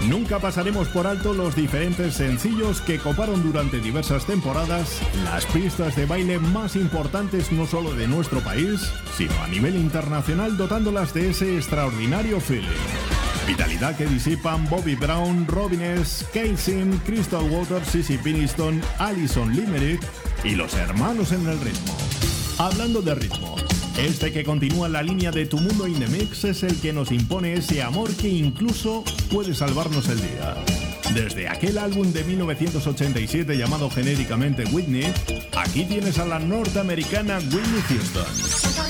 Nunca pasaremos por alto los diferentes sencillos que coparon durante diversas temporadas las pistas de baile más importantes no solo de nuestro país, sino a nivel internacional, dotándolas de ese extraordinario feeling. Vitalidad que disipan Bobby Brown, Robin S., K-Sin, Crystal Waters, Sissy Peniston, Alison Limerick y los hermanos en el ritmo. Hablando de ritmo, este que continúa la línea de Tu Mundo in the Mix es el que nos impone ese amor que incluso puede salvarnos el día. Desde aquel álbum de 1987 llamado genéricamente Whitney, aquí tienes a la norteamericana Whitney Houston.